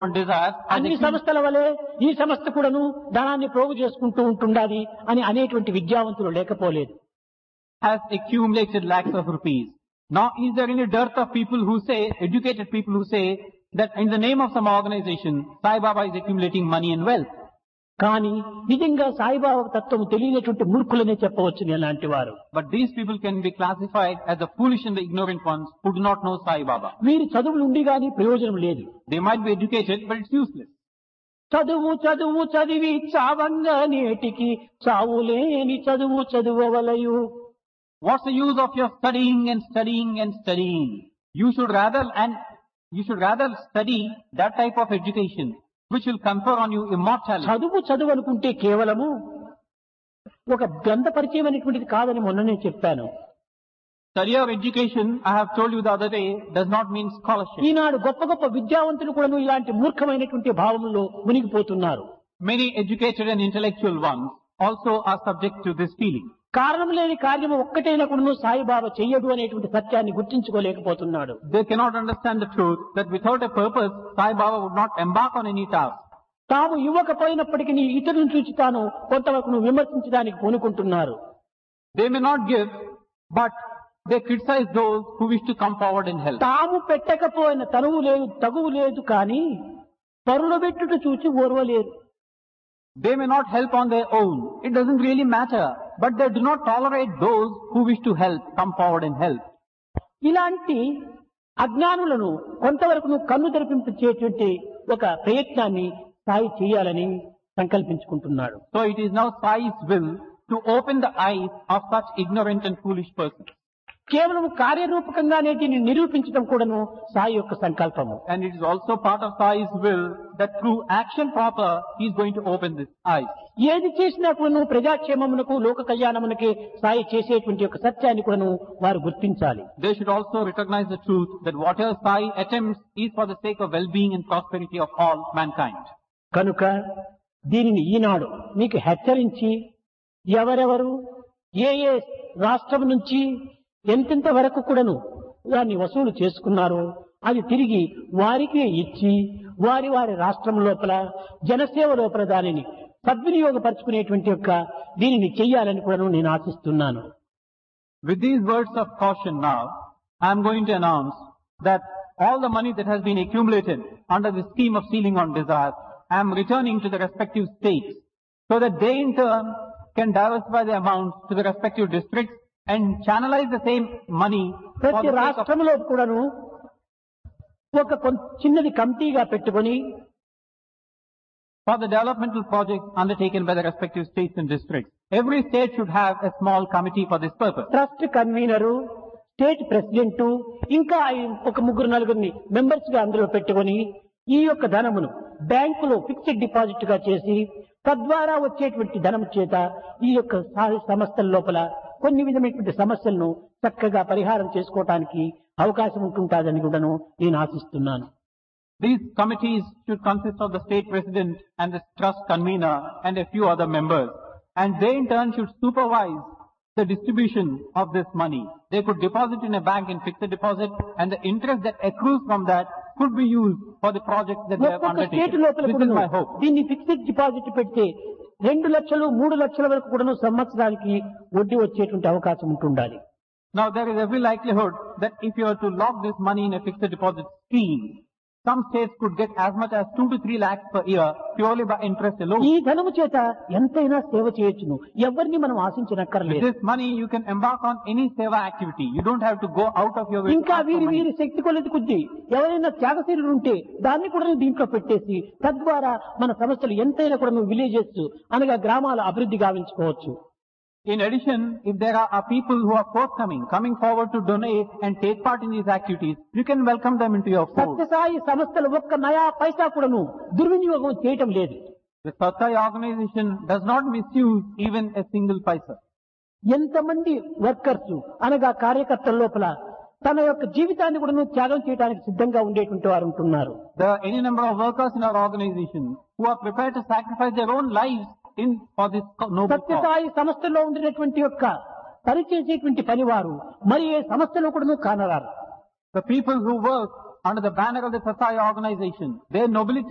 desires has అన్ని సంస్థల వలె ఈ సంస్థ కూడాను ధనాన్ని ప్రోగు చేసుకుంటూ ఉంటుండాలి అని అనేటువంటి విద్యావంతులు లేకపోలేదు. accumulated lakhs of rupees. Now, is there any dearth of people who say, educated people who say that in the name of some organization, Sai Baba is accumulating money and wealth? కానీ నిజంగా సాయిబాబా తత్వం తెలియనటువంటి మూర్ఖులనే చెప్పవచ్చు నేలాంటి వారు. But these people can be classified as the foolish and the ignorant ones who do not know Sai Baba. వీరి చదువులు ఉండి గాని ప్రయోజనం లేదు. They might be educated, but it's useless. చదువు చదువు చదివి చావంగా నేటికి చావులేని చదువు చదువవలయు. What's the use of your studying and studying and studying? You should rather study that type of education which will confer on you immortality. చదువు చదువు అనుకుంటే కేవలము ఒక గ్రంథ పరిచయం అనేటువంటిది కాదని మొన్ననే చెప్పాను. Study of education, I have told you the other day, does not mean scholarship. ఈనాడు గొప్ప గొప్ప విద్యావంతులు కూడా ఇలాంటి మూర్ఖమైనటువంటి భావంలో మునిగిపోతున్నారు. Many educated and intellectual ones also are subject to this feeling. కారణం లేని కార్యము ఒక్కటైనా కూడా సాయిబాబా చెయ్యడు అనేటువంటి సత్యాన్ని గుర్తించుకోలేకపోతున్నాడు. They cannot understand the truth that without a purpose, Sai Baba would not embark on any task. తాము ఇవ్వకపోయినప్పటికీ ఇతరులను చూసి తాను కొంతవరకు విమర్శించడానికి పూనుకుంటున్నారు. They may not give, but they criticize those who wish to come forward and help. తాము పెట్టకపోయిన తగువు లేదు కానీ పరుల పెట్టుట చూచి ఓర్వలేరు. They may not help on their own. It doesn't really matter. But they do not tolerate those who wish to help, come forward and help. ఇలాంటి అజ్ఞానులను కొంతవరకు కన్ను తెరిపించేటువంటి ఒక ప్రయత్నాన్ని సాయి చేయాలని సంకల్పించుకుంటున్నాడు. So it is now Sai's will to open the eyes of such ignorant and foolish persons. కేవలం కార్యరూపకంగానే దీన్ని నిరూపించడం కూడాను సాయి యొక్క సంకల్పము. And it is also part of Sai's will that through action proper, he is going to open this eyes. ఏది చేసినా కూడాను ప్రజాక్షేమమునకు లోక కళ్యాణమునకి సాయి చేసేటువంటి యొక్క సత్యాన్ని కూడాను వారు గుర్తించాలి. They should also recognize the truth that whatever Sai attempts is for the sake of well-being and prosperity of all mankind. కనుక దీనిని ఈనాడు మీకు హెచ్చరించి ఎవరెవరు ఏ రాష్ట్రం నుంచి ఎంతెంత వరకు కూడాను దాన్ని వసూలు చేసుకున్నారో అది తిరిగి వారికి ఇచ్చి వారి రాష్ట్రం లోపల జనసేవ లోపల దానిని సద్వినియోగపరుచుకునేటువంటి యొక్క దీనిని చెయ్యాలని కూడా నేను ఆశిస్తున్నాను. With these words of caution now, I am going to announce that all the money that has been accumulated under the scheme of stealing on desires, I am returning to the respective states so that they in turn can diversify the amounts to the respective districts and channelize the same money. ప్రతి రాష్ట్రంలో కూడాను ఒక చిన్నది కమిటీగా పెట్టుకొని for the developmental projects undertaken by the respective states and districts. Every state should have a small committee for this purpose. Trust convener, state president, ఇంకా ఒక ముగ్గురు నలుగురిని మెంబర్స్ గా అందులో పెట్టుకొని ఈ యొక్క ధనమును బ్యాంకులో ఫిక్స్డ్ డిపాజిట్ గా చేసి తద్వారా వచ్చేటువంటి ధనం చేత ఈ యొక్క సంస్థల లోపల కొన్ని విధమైనటువంటి సమస్యలను చక్కగా పరిహారం చేసుకోవటానికి అవకాశం ఉంటుందని కూడా నేను ఆశిస్తున్నాను. These committees should consist of the state president and the trust convener and a few other members, and they in turn should supervise the distribution of this money. They could deposit in a bank in fixed deposit, and the interest that accrues from that could be used for the projects that they have undertaken. This is my hope. దీన్ని fixed deposit పెడితే 2 లక్షలు 3 లక్షల వరకు కూడా సంవత్సరానికి వడ్డీ వచ్చేటువంటి అవకాశం ఉంటుండాలి. Now there is every likelihood that if you are to lock this money in a fixed deposit scheme, some states could get as much as 2 to 3 lakhs per year purely by interest alone. ఈ ధనము చేత ఎంతైనా సేవ చేయొచ్చును. ఎవరిని మనం ఆశించనక్కర్లేదు. With this money you can embark on any seva activity. You don't have to go out of your way. ఇంకా వీరి శక్తి కొలది కొద్ది ఎవరైనా త్యాగశీలులు ఉంటే దాన్ని కూడా దీంట్లో పెట్టేసి తద్వారా మన సమస్యలు ఎంతైనా కూడా విలేజెస్ అనగా గ్రామాల అభివృద్ధి గావించుకోవచ్చు. In addition, if there are people who are coming forward to donate and take part in these activities, you can welcome them into your fold. Sathya Sai సంస్థలు ఒక్క నయా పైసా కూడాను దుర్వినియోగం చేయటం లేదు. The Satsai organization does not misuse even a single paisa. ఎంతమంది workers అనగా కార్యకర్తల లోపల తన యొక్క జీవితాన్ని కూడా త్యాగం చేయడానికి సిద్ధంగా ఉండేటువంటి వారు ఉంటున్నారు. There are any number of workers in our organization who are prepared to sacrifice their own lives for this noble cause. Sathya Sai సంస్థలో ఉండినటువంటి యొక్క పనిచేసేటువంటి పనివారు మరి ఏ సంస్థలో కూడా కానరారు. The people who work under the banner of the Satsai organization, their nobility